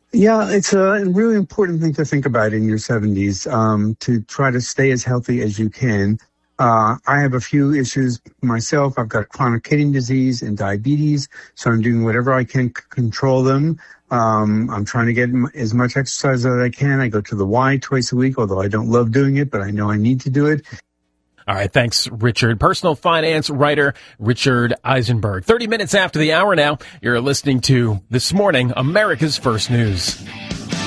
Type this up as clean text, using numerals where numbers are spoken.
Yeah, it's a really important thing to think about in your 70s, to try to stay as healthy as you can. I have a few issues myself. I've got chronic kidney disease and diabetes, so I'm doing whatever I can to control them. I'm trying to get as much exercise as I can. I go to the Y twice a week, although I don't love doing it, but I know I need to do it. All right, thanks, Richard. Personal finance writer Richard Eisenberg. 30 minutes after the hour now, you're listening to This Morning, America's First News.